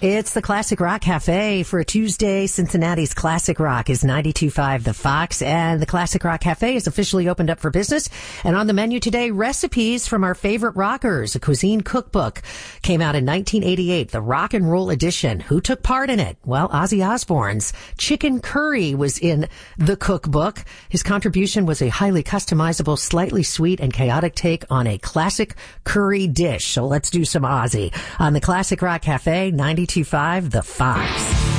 It's the Classic Rock Cafe for a Tuesday. Cincinnati's Classic Rock is 92.5 The Fox, and the Classic Rock Cafe is officially opened up for business. And on the menu today, recipes from our favorite rockers. A cuisine cookbook came out in 1988, the Rock and Roll Edition. Who took part in it? Well, Ozzy Osbourne's chicken curry was in the cookbook. His contribution was a highly customizable, slightly sweet and chaotic take on a classic curry dish. So let's do some Ozzy on the Classic Rock Cafe, 92.5 The Fox.